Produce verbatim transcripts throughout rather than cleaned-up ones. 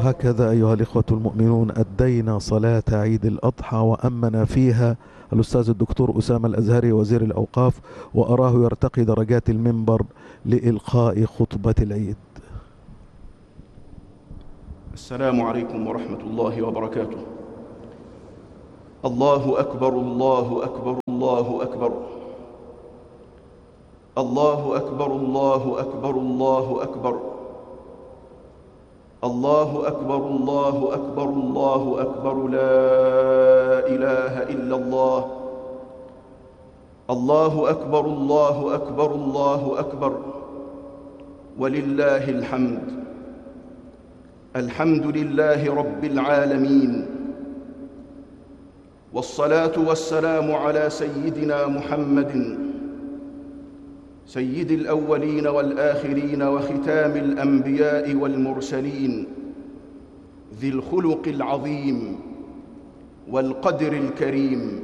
وهكذا أيها الإخوة المؤمنون أدينا صلاة عيد الأضحى وأمن فيها الأستاذ الدكتور أسامة الأزهري وزير الأوقاف، وأراه يرتقي درجات المنبر لإلقاء خطبة العيد. السلام عليكم ورحمة الله وبركاته. الله أكبر الله أكبر الله أكبر الله أكبر الله أكبر الله أكبر الله أكبر الله أكبر الله أكبر لا إله إلا الله. الله أكبر الله أكبر الله أكبر ولله الحمد. الحمد لله رب العالمين، والصلاة والسلام على سيدنا محمد سيد الأولين والآخرين وختام الأنبياء والمرسلين، ذي الخلق العظيم والقدر الكريم.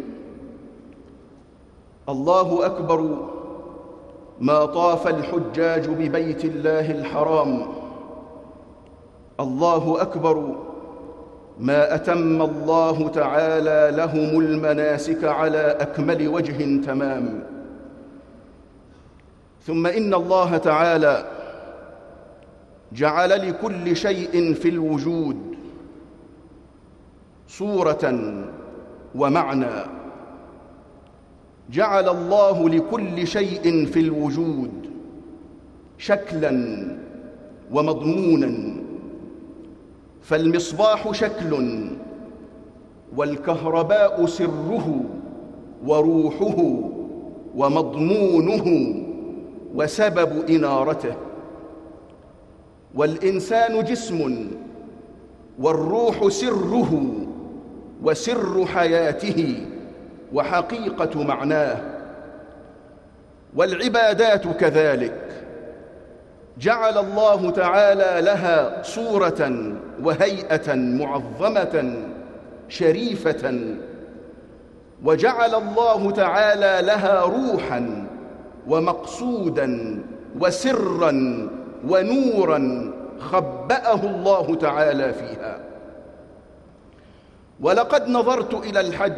الله أكبر ما طاف الحجاج ببيت الله الحرام. الله أكبر ما أتم الله تعالى لهم المناسك على أكمل وجه تمام. ثم إن الله تعالى جعل لكل شيء في الوجود صورة ومعنى. جعل الله لكل شيء في الوجود شكلاً ومضموناً، فالمصباح شكل، والكهرباء سره وروحه ومضمونه وسبب إنارته، والإنسان جسم، والروح سره وسر حياته وحقيقة معناه، والعبادات كذلك جعل الله تعالى لها صورة وهيئة معظمة شريفة، وجعل الله تعالى لها روحاً ومقصوداً وسراً ونوراً خبأه الله تعالى فيها. ولقد نظرت إلى الحج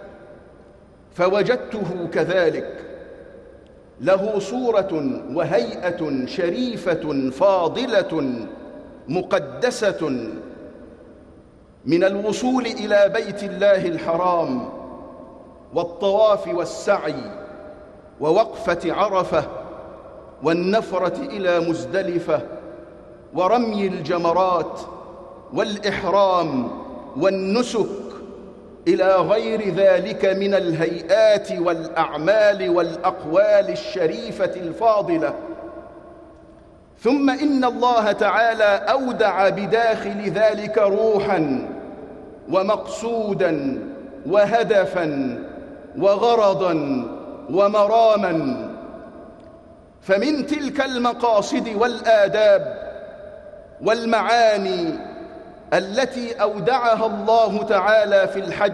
فوجدته كذلك، له صورة وهيئة شريفة فاضلة مقدسة، من الوصول إلى بيت الله الحرام والطواف والسعي ووقفة عرفة والنفرة إلى مزدلفة ورمي الجمرات والإحرام والنسك إلى غير ذلك من الهيئات والأعمال والأقوال الشريفة الفاضلة. ثم إن الله تعالى أودع بداخل ذلك روحاً ومقصوداً وهدفاً وغرضاً ومراما. فمن تلك المقاصد والآداب والمعاني التي أودعها الله تعالى في الحج،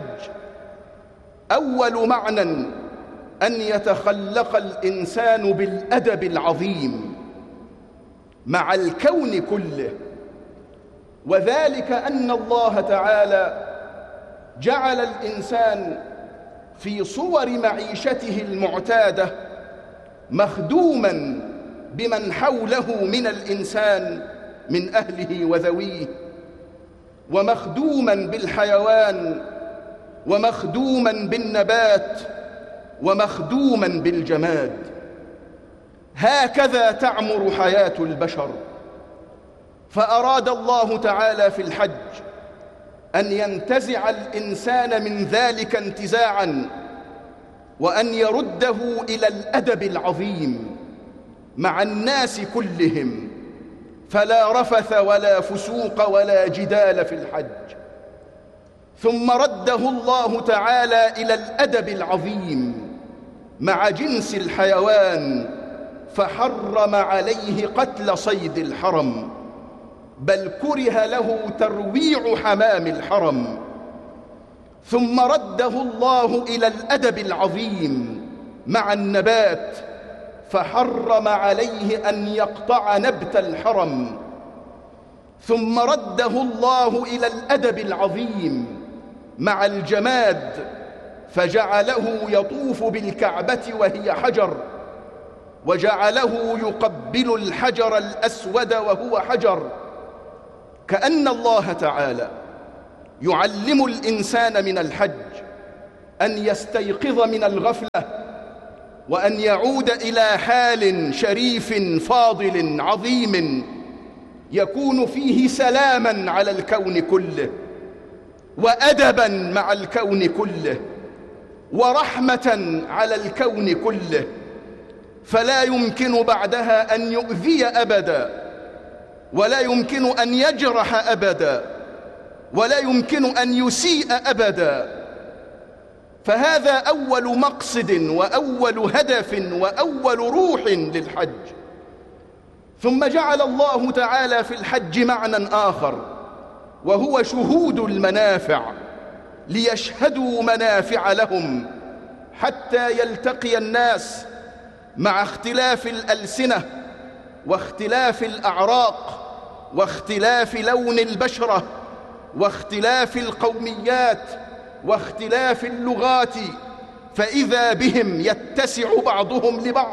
أول معنى أن يتخلق الإنسان بالأدب العظيم مع الكون كله، وذلك أن الله تعالى جعل الإنسان في صور معيشته المعتادة مخدوماً بمن حوله من الإنسان من أهله وذويه، ومخدوماً بالحيوان، ومخدوماً بالنبات، ومخدوماً بالجماد. هكذا تعمر حياة البشر. فأراد الله تعالى في الحج أن ينتزع الإنسان من ذلك انتزاعاً، وأن يرده إلى الأدب العظيم مع الناس كلهم، فلا رفث ولا فسوق ولا جدال في الحج. ثم رده الله تعالى إلى الأدب العظيم مع جنس الحيوان، فحرم عليه قتل صيد الحرم، بل كره له ترويع حمام الحرم. ثم رده الله إلى الأدب العظيم مع النبات، فحرم عليه أن يقطع نبت الحرم. ثم رده الله إلى الأدب العظيم مع الجماد فجعله يطوف بالكعبة وهي حجر، وجعله يقبل الحجر الأسود وهو حجر. كأن الله تعالى يعلم الإنسان من الحج أن يستيقظ من الغفلة، وأن يعود إلى حال شريف فاضل عظيم يكون فيه سلاما على الكون كله، وأدبا مع الكون كله، ورحمة على الكون كله، فلا يمكن بعدها أن يؤذي أبدا، ولا يمكن أن يجرح أبدا، ولا يمكن أن يسيء أبدا. فهذا أول مقصد وأول هدف وأول روح للحج. ثم جعل الله تعالى في الحج معنى آخر، وهو شهود المنافع، ليشهدوا منافع لهم حتى يلتقي الناس مع اختلاف الألسنة واختلاف الأعراق واختلاف لون البشرة واختلاف القوميات واختلاف اللغات، فإذا بهم يتسع بعضهم لبعض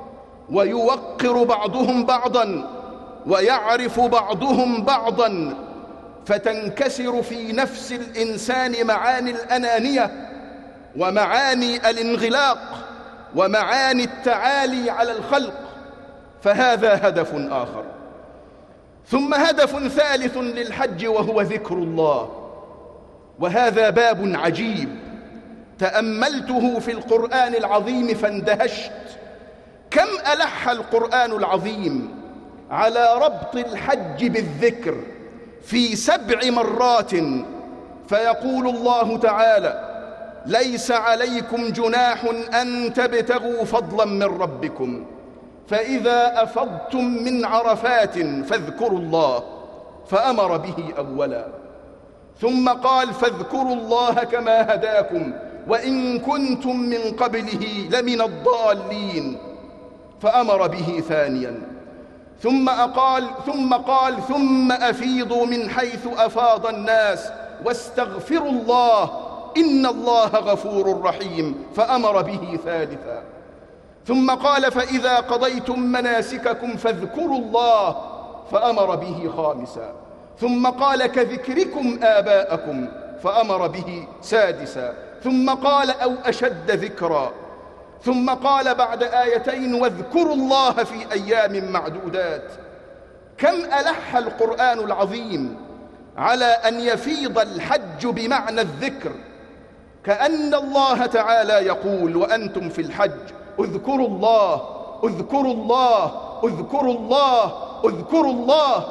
ويوقر بعضهم بعضا ويعرف بعضهم بعضا، فتنكسر في نفس الإنسان معاني الأنانية ومعاني الانغلاق ومعاني التعالي على الخلق. فهذا هدف آخر. ثم هدف ثالث للحج وهو ذكر الله، وهذا باب عجيب تأملته في القرآن العظيم فاندهشت. كم ألح القرآن العظيم على ربط الحج بالذكر في سبع مرات، فيقول الله تعالى: ليس عليكم جناح أن تبتغوا فضلا من ربكم فإذا أفضتم من عرفات فاذكروا الله، فأمر به أولا، ثم قال: فاذكروا الله كما هداكم وإن كنتم من قبله لمن الضالين، فأمر به ثانيا، ثم أقال ثم قال ثم أفيضوا من حيث أفاض الناس واستغفروا الله إن الله غفور رحيم، فأمر به ثالثا، ثم قال: فإذا قضيتم مناسككم فاذكروا الله، فأمر به خامسا، ثم قال: كذكركم آباءكم، فأمر به سادسا، ثم قال: أو أشد ذكرا، ثم قال بعد آيتين: واذكروا الله في أيام معدودات. كم ألح القرآن العظيم على أن يفيض الحج بمعنى الذكر، كأن الله تعالى يقول: وأنتم في الحج اذكروا الله اذكروا الله اذكروا الله اذكروا الله.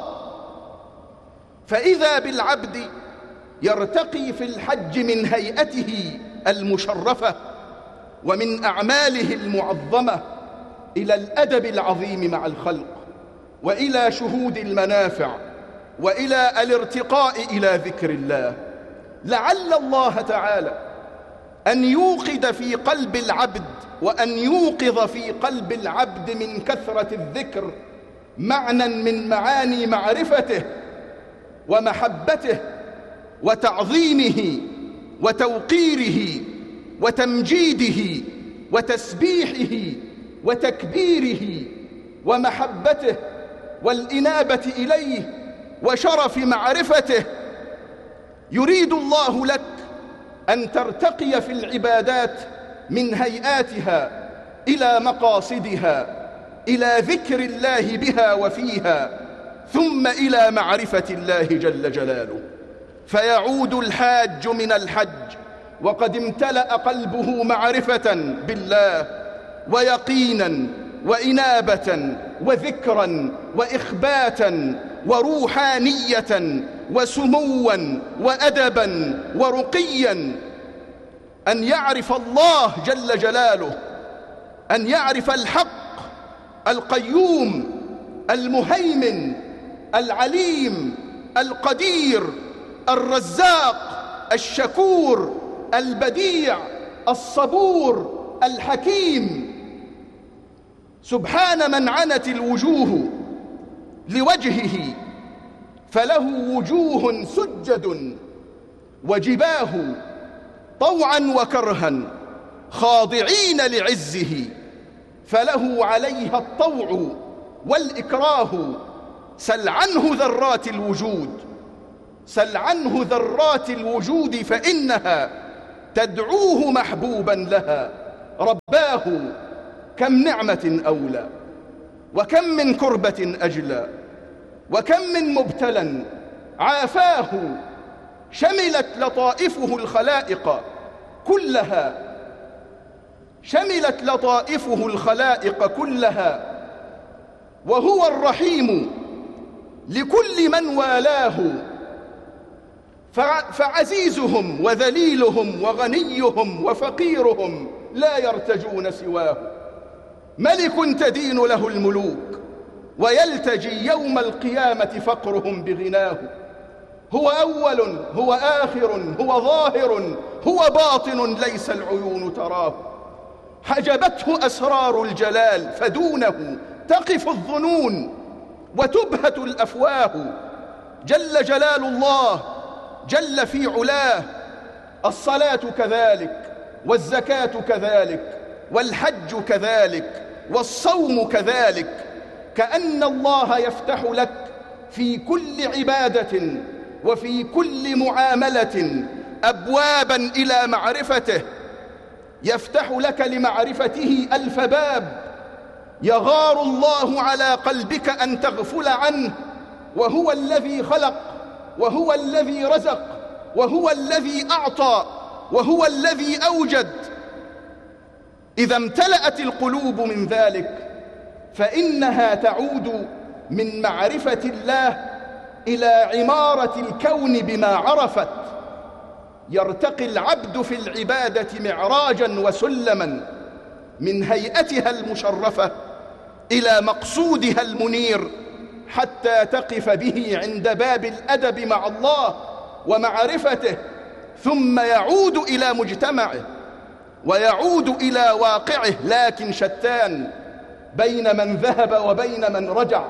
فإذا بالعبد يرتقي في الحج من هيئته المشرفة ومن أعماله المعظمة إلى الأدب العظيم مع الخلق، وإلى شهود المنافع، وإلى الارتقاء إلى ذكر الله. لعل الله تعالى أن يوقد في قلب العبد وأن يوقظ في قلب العبد من كثرة الذكر معنى من معاني معرفته ومحبته وتعظيمه وتوقيره وتمجيده وتسبيحه وتكبيره ومحبته والإنابة إليه وشرف معرفته. يريد الله لك أن ترتقي في العبادات من هيئاتها إلى مقاصدها، إلى ذكر الله بها وفيها، ثم إلى معرفة الله جل جلاله. فيعود الحاج من الحج وقد امتلأ قلبه معرفة بالله ويقينا وإنابة وذكرا وإخباتا وروحانية وسموا وأدبا ورقيا. أن يعرف الله جل جلاله، أن يعرف الحق القيوم المهيمن العليم القدير الرزاق الشكور البديع الصبور الحكيم. سبحان من عنت الوجوه لوجهه فله وجوه سجد وجباه طوعا وكرها خاضعين لعزه، فله عليها الطوع والإكراه. سل عنه ذرات الوجود سل عنه ذرات الوجود فإنها تدعوه محبوبا لها. رباه كم نعمة أولى، وكم من كربة أجلى، وكم من مبتلى عافاه. شملت لطائفه الخلائق كلها شملت لطائفه الخلائق كلها وهو الرحيم لكل من والاه. فعزيزهم وذليلهم وغنيهم وفقيرهم لا يرتجون سواه. ملك تدين له الملوك ويلتجي يوم القيامة فقرهم بغناه. هو أول هو آخر هو ظاهر هو باطن ليس العيون تراه. حجبته أسرار الجلال فدونه تقف الظنون وتبهت الأفواه. جل جلال الله جل في علاه. الصلاة كذلك، والزكاة كذلك، والحج كذلك، والصوم كذلك. كأن الله يفتح لك في كل عبادة وفي كل معاملة أبوابا إلى معرفته. يفتح لك لمعرفته ألف باب. يغار الله على قلبك أن تغفل عنه، وهو الذي خلق، وهو الذي رزق، وهو الذي أعطى، وهو الذي أوجد. إذا امتلأت القلوب من ذلك فإنها تعود من معرفة الله إلى عمارة الكون بما عرفت. يرتقي العبد في العبادة معراجا وسلما من هيئتها المشرفة إلى مقصودها المنير، حتى تقف به عند باب الأدب مع الله ومعرفته، ثم يعود إلى مجتمعه ويعود إلى واقعه. لكن شتان بين من ذهب وبين من رجع،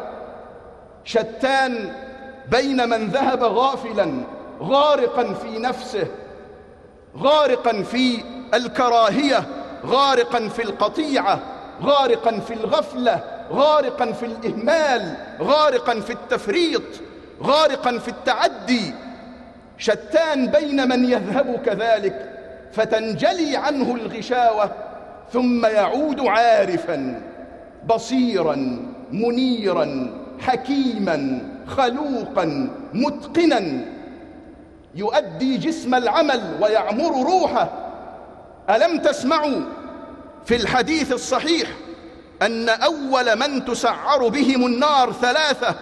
شتان بين من ذهب غافلا غارقا في نفسه، غارقا في الكراهية، غارقا في القطيعة، غارقا في الغفلة، غارقا في الإهمال، غارقا في التفريط، غارقا في التعدي. شتان بين من يذهب كذلك فتنجلي عنه الغشاوة ثم يعود عارفا بصيرا منيرا حكيما خلوقا متقنا، يؤدي جسم العمل ويعمر روحه. ألم تسمعوا في الحديث الصحيح أن أول من تسعر بهم النار ثلاثة: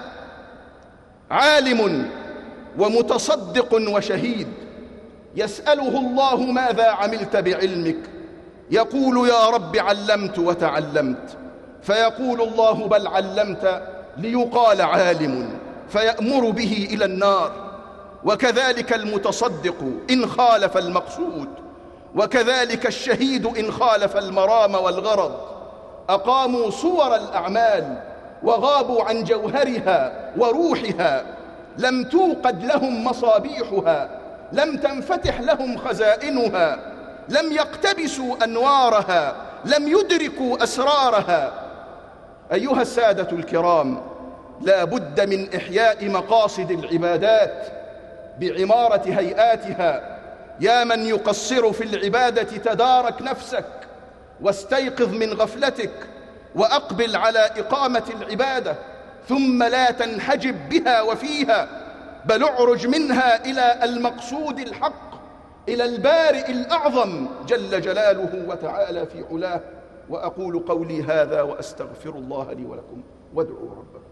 عالم ومتصدق وشهيد. يسأله الله ماذا عملت بعلمك؟ يقول يا رب علمت وتعلمت. فيقول الله بل علمت ليقال عالم، فيأمر به إلى النار. وكذلك المتصدق إن خالف المقصود، وكذلك الشهيد إن خالف المرام والغرض. أقاموا صور الأعمال وغابوا عن جوهرها وروحها. لم توقد لهم مصابيحها، لم تنفتح لهم خزائنها، لم يقتبسوا أنوارها، لم يدركوا أسرارها. أيها السادة الكرام، لا بد من إحياء مقاصد العبادات بعمارة هيئاتها. يا من يقصر في العبادة تدارك نفسك واستيقظ من غفلتك وأقبل على إقامة العبادة، ثم لا تنحجب بها وفيها، بل اعرج منها إلى المقصود الحق، إلى البارئ الأعظم جل جلاله وتعالى في علاه. وأقول قولي هذا وأستغفر الله لي ولكم، وادعوا ربكم.